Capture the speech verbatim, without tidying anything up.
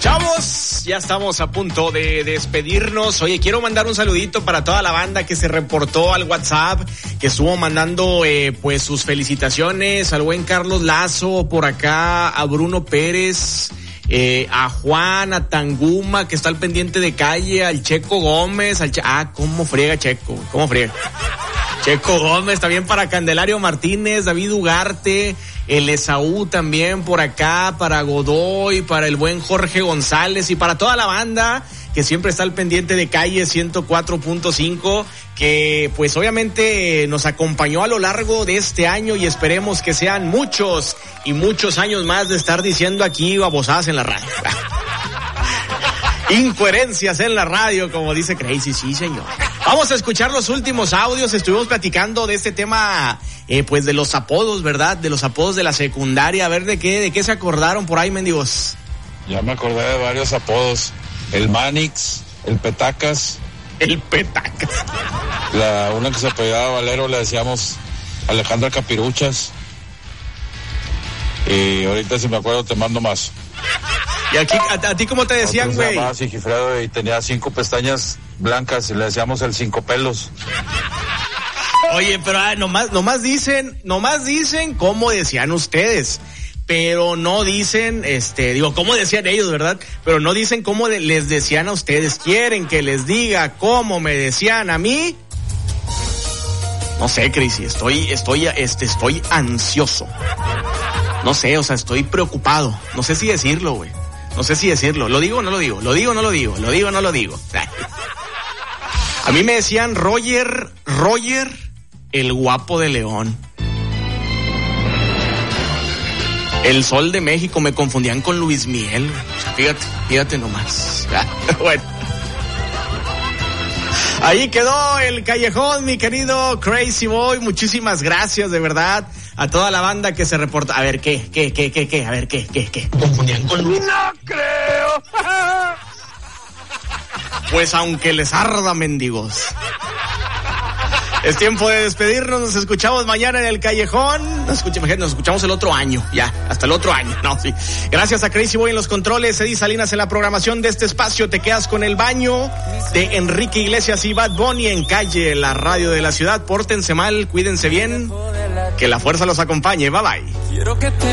Chavos, ya estamos a punto de despedirnos. Oye, quiero mandar un saludito para toda la banda que se reportó al WhatsApp, que estuvo mandando eh, pues sus felicitaciones al buen Carlos Lazo, por acá a Bruno Pérez, eh, a Juan, a Tanguma, que está al pendiente de calle, al Checo Gómez, al che- ah, cómo friega Checo, cómo friega. Checo Gómez, también para Candelario Martínez, David Ugarte, el Esaú también por acá, para Godoy, para el buen Jorge González y para toda la banda que siempre está al pendiente de calle ciento cuatro punto cinco, que pues obviamente nos acompañó a lo largo de este año y esperemos que sean muchos y muchos años más de estar diciendo aquí babosadas en la radio. Incoherencias en la radio, como dice Crazy, sí señor. Vamos a escuchar los últimos audios. Estuvimos platicando de este tema, eh, pues de los apodos, ¿verdad? De los apodos de la secundaria. A ver de qué, de qué se acordaron por ahí, mendigos. Ya me acordé de varios apodos. El Manix, el Petacas. El Petacas. La una que se apellidaba Valero le decíamos Alejandra Capiruchas. Y ahorita si me acuerdo te mando más. ¿Y aquí, a, a ti cómo te decían, güey? Se llamaba Sigifredo y tenía cinco pestañas blancas y le decíamos el cinco pelos. Oye, pero ah, nomás, nomás dicen, nomás dicen cómo decían ustedes, pero no dicen, este, digo, cómo decían ellos, ¿verdad? Pero no dicen cómo de, les decían a ustedes. ¿Quieren que les diga cómo me decían a mí? No sé, Crazy, estoy, estoy, este, estoy ansioso. No sé, o sea, estoy preocupado. No sé si decirlo, güey. No sé si decirlo. ¿Lo digo o no lo digo? ¿Lo digo o no lo digo? ¿Lo digo o no lo digo? A mí me decían Roger, Roger, el guapo de León. El Sol de México, me confundían con Luis Miguel. O sea, fíjate, fíjate nomás. Bueno. Ahí quedó el callejón, mi querido Crazy Boy. Muchísimas gracias, de verdad, a toda la banda que se reporta. A ver, ¿qué? ¿Qué? ¿Qué? ¿Qué? ¿Qué? A ver, ¿qué? ¿Qué? ¿Qué? ¿Confundían con Luis? ¡No creo! Pues aunque les arda, mendigos. Es tiempo de despedirnos, nos escuchamos mañana en el callejón. Nos escuchamos, nos escuchamos el otro año, ya, hasta el otro año. No, sí. Gracias a Crazy Boy en los controles, Eddie Salinas en la programación de este espacio. Te quedas con El Baño de Enrique Iglesias y Bad Bunny en Calle, la radio de la ciudad. Pórtense mal, cuídense bien, que la fuerza los acompañe. Bye bye. Quiero que te